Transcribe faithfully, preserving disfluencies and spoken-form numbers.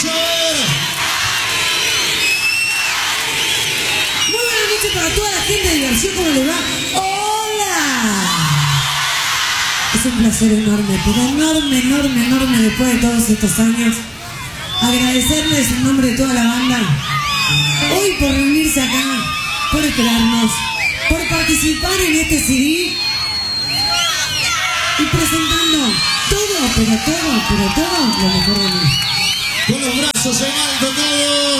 noche, a ver. Muy buenas noches para toda la gente de Diversión, ¿cómo le va? ¡Hola! Es un placer enorme, pero enorme, enorme, enorme después de todos estos años. Agradecerles en nombre de toda la banda, hoy por reunirse acá, por esperarnos, por participar en este C D y presentando todo, pero todo, pero todo lo mejor de mí. Con los brazos en alto todos.